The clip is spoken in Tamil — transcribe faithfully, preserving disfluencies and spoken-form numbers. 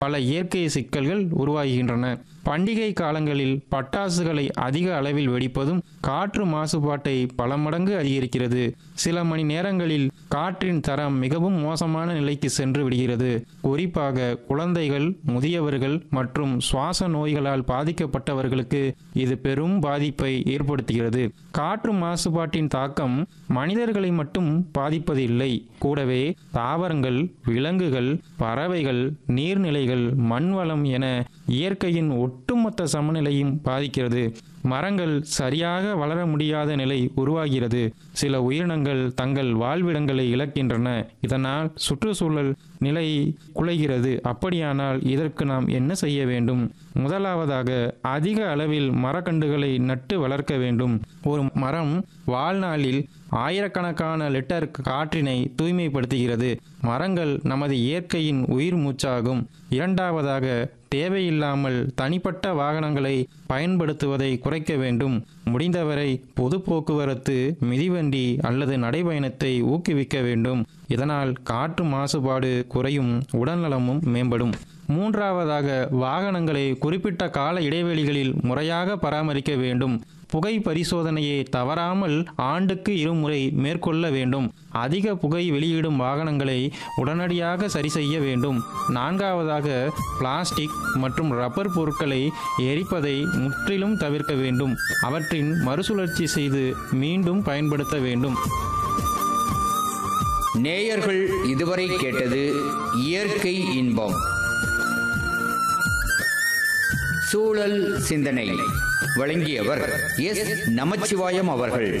பல இயற்கை சிக்கல்கள் உருவாகின்றன. பண்டிகை காலங்களில் பட்டாசுகளை அதிக அளவில் வெடிப்பதும் காற்று மாசுபாட்டை பல மடங்கு அதிகரிக்கிறது. சில மணி நேரங்களில் காற்றின் தரம் மிகவும் மோசமான நிலைக்கு சென்று விடுகிறது. குறிப்பாக குழந்தைகள், முதியவர்கள் மற்றும் சுவாச நோய்களால் பாதிக்கப்பட்டவர்களுக்கு இது பெரும் பாதிப்பை ஏற்படுத்துகிறது. காற்று மாசுபாட்டின் தாக்கம் மனிதர்களை மட்டும் பாதிப்பதில்லை, கூடவே தாவரங்கள், விலங்குகள், பறவைகள், நீர்நிலைகள், மண்வளம் என இயற்கையின் ஒட்டுமொத்த சமநிலையும் பாதிக்கிறது. மரங்கள் சரியாக வளர முடியாத நிலை உருவாகிறது. சில உயிரினங்கள் தங்கள் வாழ்விடங்களை இழக்கின்றன. இதனால் சுற்றுச்சூழல் நிலை குலைகிறது. அப்படியானால் இதற்கு நாம் என்ன செய்ய வேண்டும்? முதலாவதாக, அதிக அளவில் மரக்கன்றுகளை நட்டு வளர்க்க வேண்டும். ஒரு மரம் வாழ்நாளில் ஆயிரக்கணக்கான லிட்டர் காற்றினை தூய்மைப்படுத்துகிறது. மரங்கள் நமது இயற்கையின் உயிர் மூச்சாகும். இரண்டாவதாக, தேவையில்லாமல் தனிப்பட்ட வாகனங்களை பயன்படுத்துவதை குறைக்க வேண்டும். முடிந்தவரை பொது போக்குவரத்து, மிதிவண்டி அல்லது நடைபயணத்தை ஊக்குவிக்க வேண்டும். இதனால் காற்று மாசுபாடு குறையும், உடல்நலமும் மேம்படும். மூன்றாவதாக, வாகனங்களை குறிப்பிட்ட கால இடைவெளிகளில் முறையாக பராமரிக்க வேண்டும். புகை பரிசோதனையை தவறாமல் ஆண்டுக்கு இருமுறை மேற்கொள்ள வேண்டும். அதிக புகை வெளியிடும் வாகனங்களை உடனடியாக சரி செய்ய வேண்டும். நான்காவதாக, பிளாஸ்டிக் மற்றும் ரப்பர் பொருட்களை எரிப்பதை முற்றிலும் தவிர்க்க வேண்டும். அவற்றின் மறுசுழற்சி செய்து மீண்டும் பயன்படுத்த வேண்டும். நேயர்கள் இதுவரை கேட்டது இயற்கை இன்பம், சூழல் சிந்தனை. வழங்கியவர் எஸ் நமச்சிவாயம் அவர்கள்.